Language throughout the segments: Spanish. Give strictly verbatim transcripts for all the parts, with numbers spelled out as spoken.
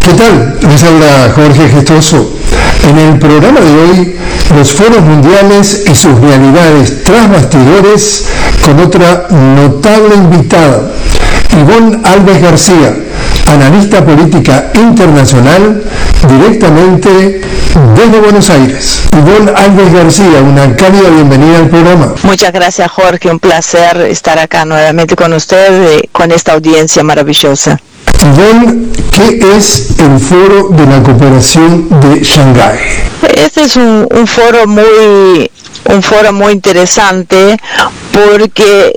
¿Qué tal? Les habla Jorge Gestoso. En el programa de hoy, los foros mundiales y sus realidades tras bastidores, con otra notable invitada, Ivonne Alves García, analista política internacional, directamente desde Buenos Aires. Ivonne Alves García, una cálida bienvenida al programa. Muchas gracias, Jorge, un placer estar acá nuevamente con usted, con esta audiencia maravillosa. Ivonne, ¿qué es el Foro de la Cooperación de Shanghái? Este es un, un foro muy un foro muy interesante porque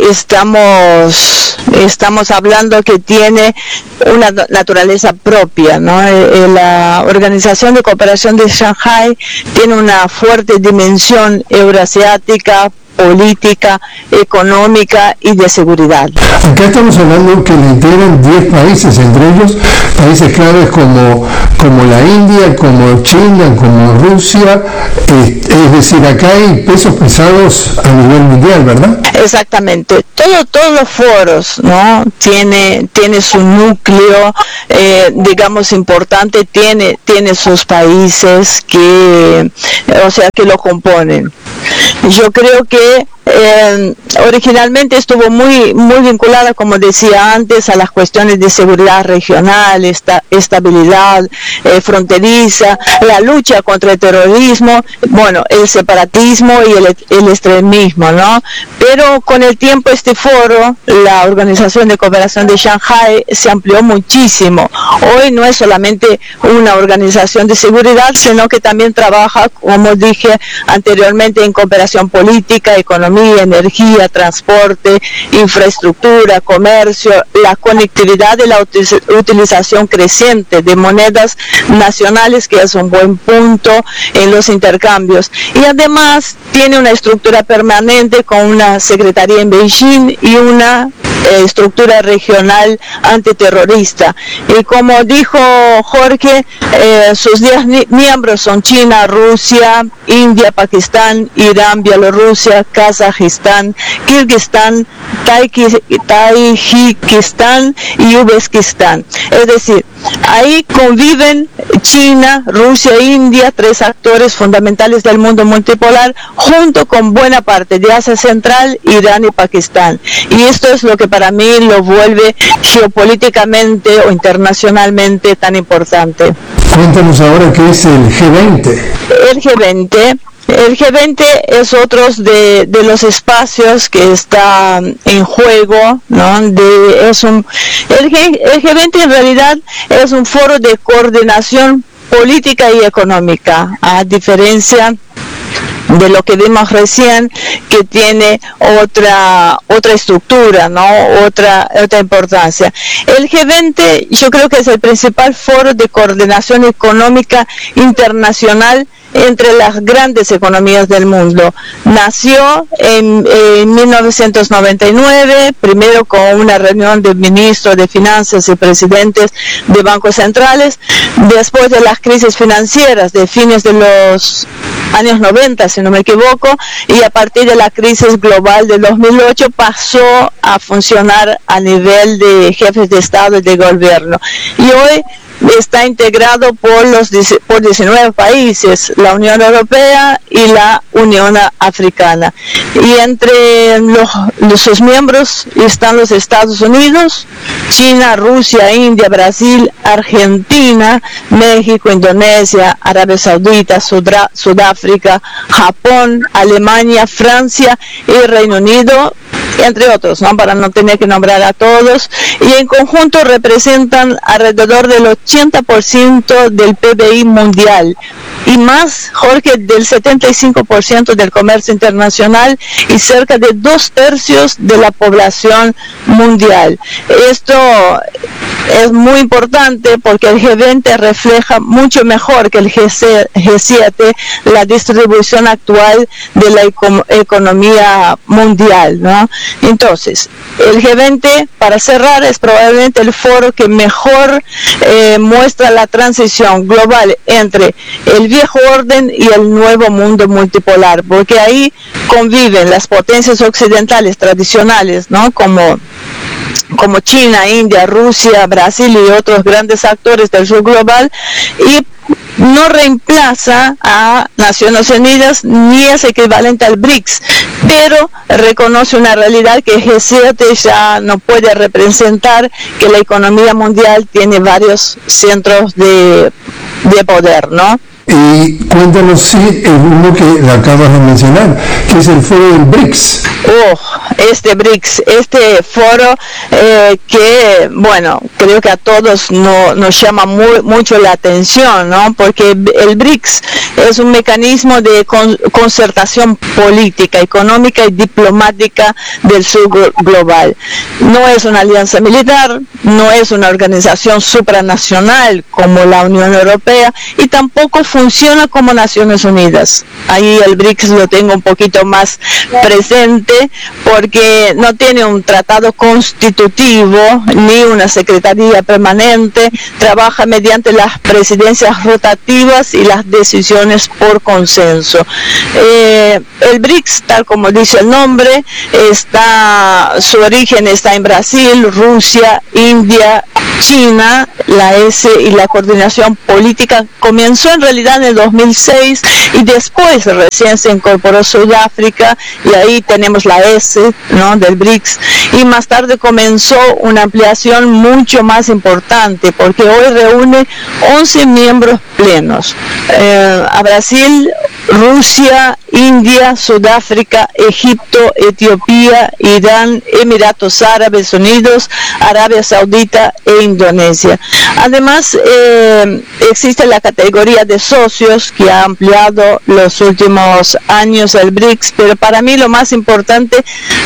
estamos estamos hablando que tiene una naturaleza propia, ¿no? La Organización de Cooperación de Shanghái tiene una fuerte dimensión euroasiática, política, económica y de seguridad. Acá estamos hablando que le integran diez países, entre ellos países claves como, como la India, como China, como Rusia, eh, es decir, acá hay pesos pesados a nivel mundial, ¿verdad? Exactamente, todo, todos los foros, ¿no? Tiene, tiene su núcleo, eh, digamos, importante, tiene, tiene sus países que, o sea, que lo componen. Yo creo que eh, originalmente estuvo muy muy vinculada, como decía antes, a las cuestiones de seguridad regional, esta, estabilidad eh, fronteriza, la lucha contra el terrorismo, bueno, el separatismo y el, el extremismo, ¿no? Pero con el tiempo este foro, la Organización de Cooperación de Shanghái, se amplió muchísimo. Hoy no es solamente una organización de seguridad, sino que también trabaja, como dije anteriormente, en cooperación política, económica, energía, transporte, infraestructura, comercio, la conectividad y la utilización creciente de monedas nacionales, que es un buen punto en los intercambios. Y además tiene una estructura permanente con una secretaría en Beijing y una eh, estructura regional antiterrorista. Y como dijo Jorge, eh, sus diez miembros son China, Rusia, India, Pakistán, Irán, Bielorrusia, Kazajistán, Kirguistán, Tayikistán y Uzbekistán. Es decir, ahí conviven China, Rusia e India, tres actores fundamentales del mundo multipolar, junto con buena parte de Asia Central, Irán y Pakistán. Y esto es lo que para mí lo vuelve geopolíticamente o internacionalmente tan importante. Cuéntanos ahora qué es el G veinte. El G veinte El G veinte es otro de, de los espacios que está en juego, ¿no? De, es un, el, G, el G veinte en realidad es un foro de coordinación política y económica, a diferencia de lo que vimos recién, que tiene otra otra estructura, ¿no? Otra otra importancia. El G veinte yo creo que es el principal foro de coordinación económica internacional entre las grandes economías del mundo. Nació en, en mil novecientos noventa y nueve, primero con una reunión de ministros de finanzas y presidentes de bancos centrales, después de las crisis financieras de fines de los años noventa, si no me equivoco, y a partir de la crisis global de dos mil ocho pasó a funcionar a nivel de jefes de Estado y de gobierno. Y hoy está integrado por los por diecinueve países, la Unión Europea y la Unión Africana. Y entre los, los, sus miembros están los Estados Unidos, China, Rusia, India, Brasil, Argentina, México, Indonesia, Arabia Saudita, Sudra, Sudáfrica, Japón, Alemania, Francia y Reino Unido, entre otros, ¿no? Para no tener que nombrar a todos, y en conjunto representan alrededor del ochenta por ciento del P B I mundial y más, Jorge, del setenta y cinco por ciento del comercio internacional y cerca de dos tercios de la población mundial. Esto es muy importante porque el G veinte refleja mucho mejor que el G siete la distribución actual de la eco- economía mundial, ¿no? Entonces, el G veinte, para cerrar, es probablemente el foro que mejor eh, muestra la transición global entre el viejo orden y el nuevo mundo multipolar, porque ahí conviven las potencias occidentales tradicionales, ¿no? Como como China, India, Rusia, Brasil y otros grandes actores del sur global, y no reemplaza a Naciones Unidas ni es equivalente al BRICS, pero reconoce una realidad que G siete ya no puede representar, que la economía mundial tiene varios centros de, de poder, ¿no? Y cuéntanos si sí, el uno que acabas de mencionar, que es el foro del BRICS. Oh, este BRICS, este foro eh, que, bueno, creo que a todos no, nos llama muy, mucho la atención, ¿no? Porque el BRICS es un mecanismo de con, concertación política, económica y diplomática del sur global. No es una alianza militar, no es una organización supranacional como la Unión Europea y tampoco funciona como Naciones Unidas. Ahí el BRICS lo tengo un poquito más presente porque no tiene un tratado constitutivo ni una secretaría permanente, trabaja mediante las presidencias rotativas y las decisiones por consenso. Eh, el BRICS, tal como dice el nombre, está, su origen está en Brasil, Rusia, India, China. La S y la coordinación política comenzó en realidad en el dos mil seis y después recién se incorporó Sudáfrica y ahí tenemos la S, ¿no?, del BRICS, y más tarde comenzó una ampliación mucho más importante porque hoy reúne once miembros plenos, eh, a Brasil, Rusia, India, Sudáfrica, Egipto, Etiopía, Irán, Emiratos Árabes Unidos, Arabia Saudita e Indonesia. Además, eh, existe la categoría de socios que ha ampliado los últimos años el BRICS, pero para mí lo más importante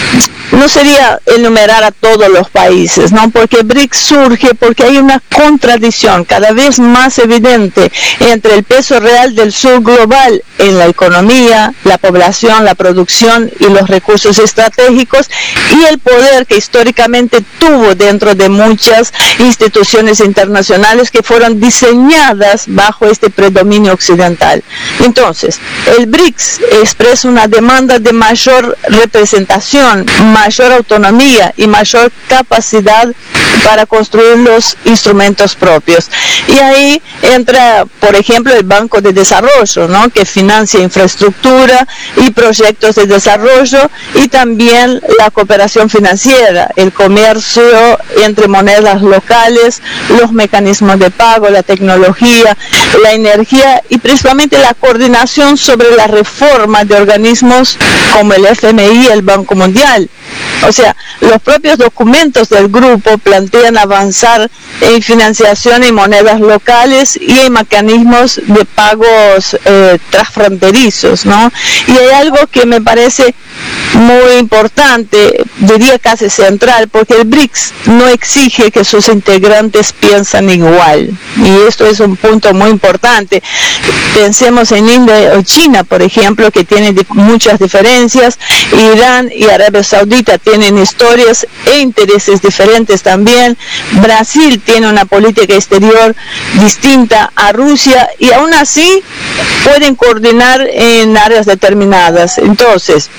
no sería enumerar a todos los países, ¿no? Porque BRICS surge porque hay una contradicción cada vez más evidente entre el peso real del sur global en la economía, la población, la producción y los recursos estratégicos y el poder que históricamente tuvo dentro de muchas instituciones internacionales que fueron diseñadas bajo este predominio occidental. Entonces, el BRICS expresa una demanda de mayor representación, mayor autonomía y mayor capacidad para construir los instrumentos propios. Y ahí entra, por ejemplo, el Banco de Desarrollo, ¿no?, que financia infraestructura y proyectos de desarrollo, y también la cooperación financiera, el comercio entre monedas locales, los mecanismos de pago, la tecnología, la energía y principalmente la coordinación sobre la reforma de organismos como el F M I y el Banco Mundial. O sea, los propios documentos del grupo plantean avanzar en financiación en monedas locales y en mecanismos de pagos eh, transfronterizos, ¿no? Y hay algo que me parece muy importante, diría casi central, porque el BRICS no exige que sus integrantes piensen igual, y esto es un punto muy importante. Pensemos en India o China, por ejemplo, que tienen muchas diferencias. Irán y Arabia Saudita tienen historias e intereses diferentes también. Brasil tiene una política exterior distinta a Rusia y aún así pueden coordinar en áreas determinadas. Entonces,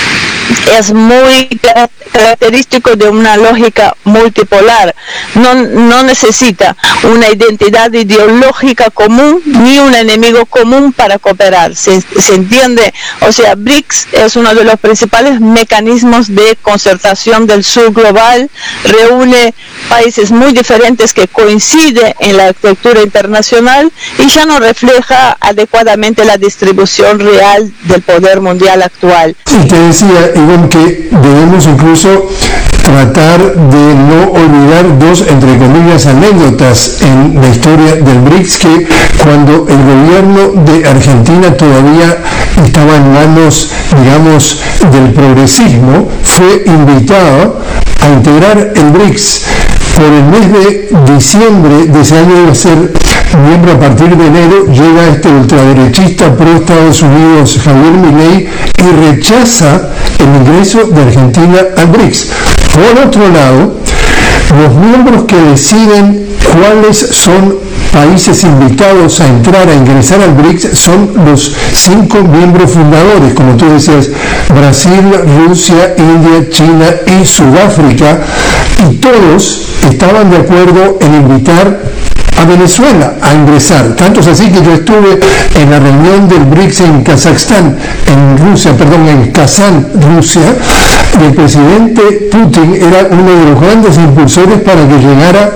es muy característico de una lógica multipolar. No, no necesita una identidad ideológica común ni un enemigo común para cooperar. ¿Se, se entiende? O sea, BRICS es uno de los principales mecanismos de concertación del sur global. Reúne países muy diferentes que coinciden en la arquitectura internacional y ya no refleja adecuadamente la distribución real del poder mundial actual. Y te decía, Ivonne, que debemos incluso tratar de no olvidar dos, entre comillas, anécdotas en la historia del BRICS, que cuando el gobierno de Argentina todavía estaba en manos, digamos, del progresismo, fue invitado a integrar el BRICS. Por el mes de diciembre de ese año, debe ser miembro a partir de enero, llega este ultraderechista pro Estados Unidos, Javier Milei, y rechaza el ingreso de Argentina al BRICS. Por otro lado, Los miembros que deciden cuáles son países invitados a entrar, a ingresar al BRICS, son los cinco miembros fundadores, como tú decías, Brasil, Rusia, India, China y Sudáfrica, y todos estaban de acuerdo en invitar a Venezuela a ingresar. Tanto es así que yo estuve en la reunión del BRICS en Kazajstán, en Rusia, perdón, en Kazán, Rusia, y el presidente Putin era uno de los grandes impulsores para que llegara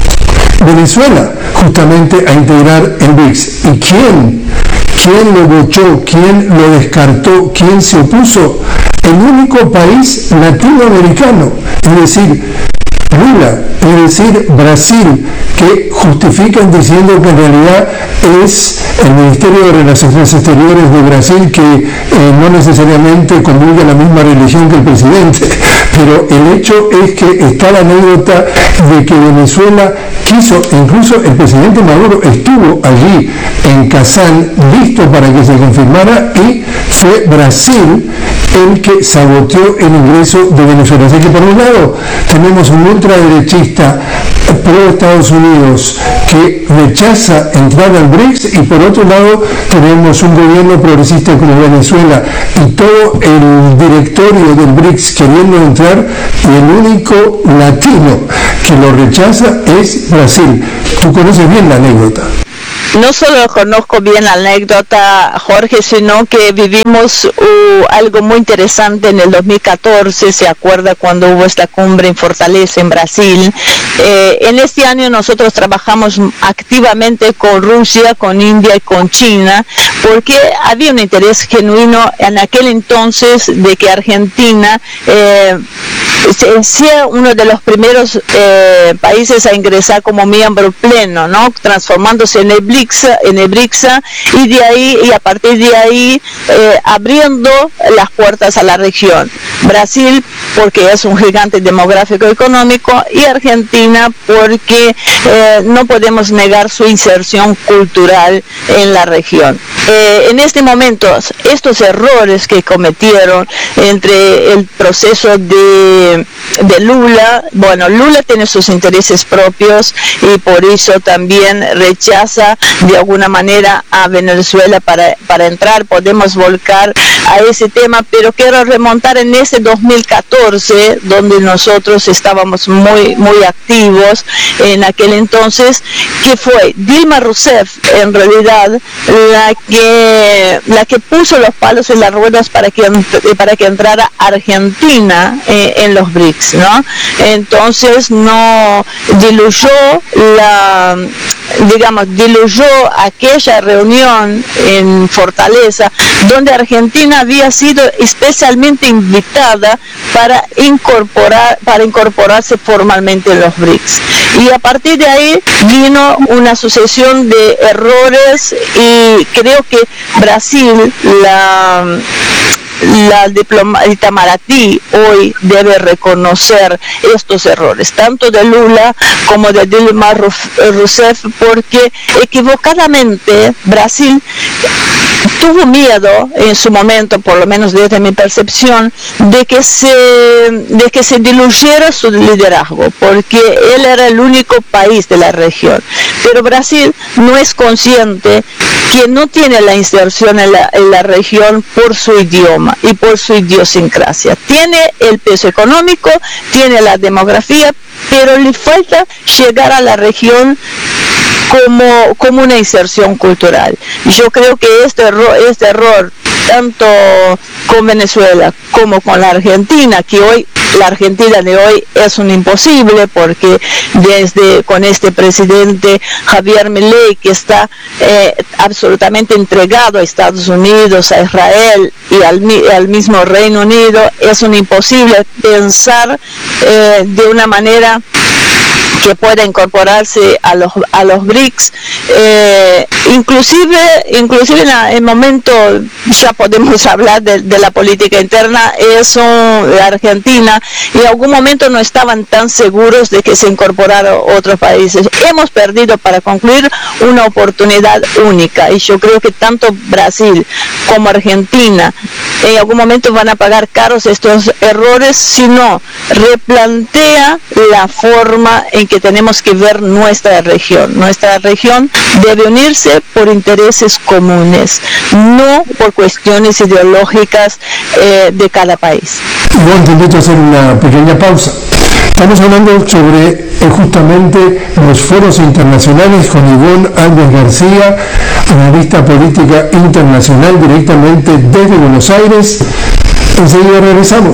Venezuela justamente a integrar el BRICS. ¿Y quién? ¿Quién lo bochó? ¿Quién lo descartó? ¿Quién se opuso? El único país latinoamericano, es decir, Lula, es decir, Brasil, que justifican diciendo que en realidad es el Ministerio de Relaciones Exteriores de Brasil que eh, no necesariamente comulga la misma religión que el presidente, pero el hecho es que está la anécdota de que Venezuela quiso, incluso el presidente Maduro estuvo allí en Kazán listo para que se confirmara, y fue Brasil el que saboteó el ingreso de Venezuela. Así que por un lado tenemos un ultraderechista pro Estados Unidos que rechaza entrar al BRICS, y por otro lado tenemos un gobierno progresista como Venezuela y todo el directorio del BRICS queriendo entrar, y el único latino que lo rechaza es Brasil. Tú conoces bien la anécdota. No solo conozco bien la anécdota, Jorge, sino que vivimos uh, algo muy interesante en el dos mil catorce, ¿se acuerda cuando hubo esta cumbre en Fortaleza, en Brasil? Eh, en este año nosotros trabajamos activamente con Rusia, con India y con China, porque había un interés genuino en aquel entonces de que Argentina eh, sea uno de los primeros eh, países a ingresar como miembro pleno, ¿no? Transformándose en el BRICS, en el BRICS, y de ahí, y a partir de ahí eh, abriendo las puertas a la región. Brasil porque es un gigante demográfico económico, y Argentina porque eh, no podemos negar su inserción cultural en la región. Eh, en este momento, estos errores que cometieron entre el proceso de, de Lula, bueno, Lula tiene sus intereses propios y por eso también rechaza de alguna manera a Venezuela para, para entrar. Podemos volcar a ese tema, pero quiero remontar en ese dos mil catorce, donde nosotros estábamos muy, muy activos en aquel entonces, que fue Dilma Rousseff, en realidad, la que, la que puso los palos en las ruedas para que, para que entrara Argentina eh, en los BRICS, ¿no? Entonces no diluyó la, digamos, diluyó aquella reunión en Fortaleza, donde Argentina había sido especialmente invitada para incorporar, para incorporarse formalmente en los BRICS. Y a partir de ahí vino una sucesión de errores, y creo que Brasil, la la diplomata Itamaraty hoy debe reconocer estos errores, tanto de Lula como de Dilma Rousseff, porque equivocadamente Brasil tuvo miedo en su momento, por lo menos desde mi percepción, de que se de que se diluyera su liderazgo, porque él era el único país de la región. Pero Brasil no es consciente que no tiene la inserción en la, en la región por su idioma y por su idiosincrasia. Tiene el peso económico, tiene la demografía, pero le falta llegar a la región como, como una inserción cultural. Yo creo que este error, este error, tanto con Venezuela como con la Argentina, que hoy, la Argentina de hoy es un imposible, porque desde con este presidente Javier Milei, que está eh, absolutamente entregado a Estados Unidos, a Israel y al, al mismo Reino Unido, es un imposible pensar eh, de una manera que pueda incorporarse a los a los B R I C S, eh, inclusive inclusive en el momento ya podemos hablar de, de la política interna, eso de Argentina, y en algún momento no estaban tan seguros de que se incorporaran otros países. Hemos perdido, para concluir, una oportunidad única, y yo creo que tanto Brasil como Argentina en algún momento van a pagar caros estos errores si no replantea la forma en que tenemos que ver nuestra región. Nuestra región debe unirse por intereses comunes, no por cuestiones ideológicas eh, de cada país. Ivonne, te invito a hacer una pequeña pausa. Estamos hablando sobre eh, justamente los foros internacionales con Ivonne Alves García, analista política internacional directamente desde Buenos Aires. Enseguida regresamos.